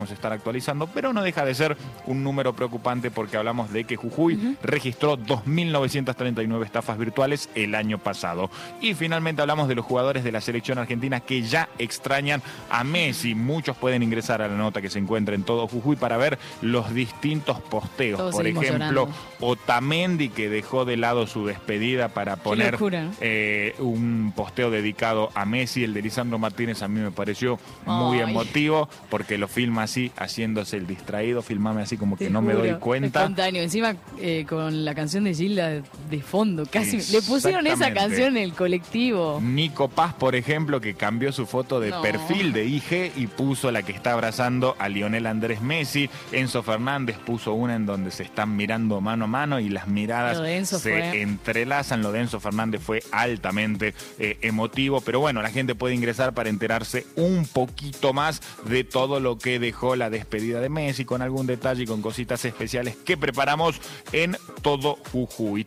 Vamos a estar actualizando, pero no deja de ser un número preocupante porque hablamos de que Jujuy registró 2.939 estafas virtuales el año pasado. Y finalmente hablamos de los jugadores de la selección argentina que ya extrañan a Messi. Muchos pueden ingresar a la nota que se encuentra en todo Jujuy para ver los distintos posteos. Todos por ejemplo, llorando. Otamendi, que dejó de lado su despedida para poner locura, ¿no? un posteo dedicado a Messi. El de Lisandro Martínez a mí me pareció muy emotivo porque lo filma así, haciéndose el distraído, filmame así como que no me doy cuenta. Espontáneo, encima con la canción de Gilda de fondo, casi le pusieron esa canción en el colectivo. Nico Paz, por ejemplo, que cambió su foto de perfil de IG y puso la que está abrazando a Lionel Andrés Messi. Enzo Fernández puso una en donde se están mirando mano a mano y las miradas se entrelazan. Lo de Enzo Fernández fue altamente emotivo, pero bueno, la gente puede ingresar para enterarse un poquito más de todo lo que dejó la despedida de Messi, con algún detalle y con cositas especiales que preparamos en todo Jujuy.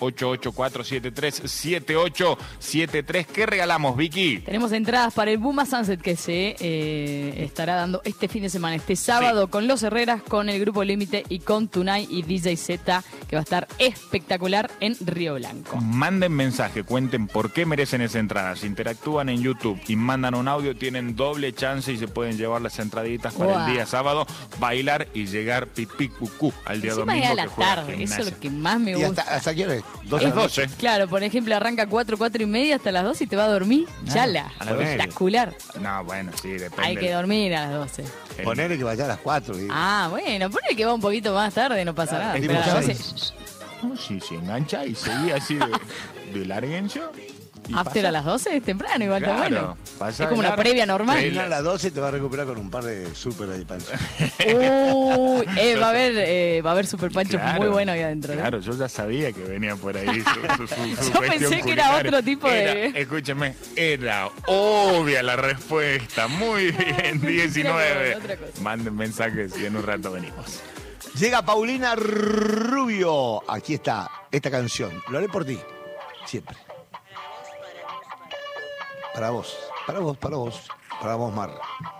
388-473-7873. ¿Qué regalamos, Vicky? Tenemos entradas para el Buma Sunset que se estará dando este fin de semana, este sábado, con Los Herreras, con el Grupo Límite y con Tunay y DJ Z, que va a estar espectacular en Río Blanco. Manden mensaje, cuenten por qué merecen esa entrada. Si interactúan en YouTube y mandan un audio, tienen doble chance y se pueden llevar las entraditas para el día sábado, bailar y llegar pipí cucú al día domingo. A la tarde, eso es lo que más me gusta. ¿Hasta qué hora es? Las 12. Claro, por ejemplo, arranca 4 y media hasta las 12 y te va a dormir. Chala, espectacular. No, bueno, sí, depende. Hay que dormir a las 12. Ponele que vaya a las 4. Bueno, ponele que va un poquito más tarde, no pasa nada. Pero a las 12... No, si se engancha y seguía así de larguencio. After a las 12 es temprano, igual está bueno. Es como una previa normal. A las 12 te va a recuperar con un par de super de pancho. Va a haber super pancho muy bueno ahí adentro. Claro, yo ya sabía que venía por ahí. Yo pensé que era otro tipo de... Escúcheme, era obvia la respuesta. Muy bien, 19. Manden mensajes y en un rato venimos. Llega Paulina Rubio. Aquí está esta canción. Lo haré por ti. Siempre. Para vos, Mar.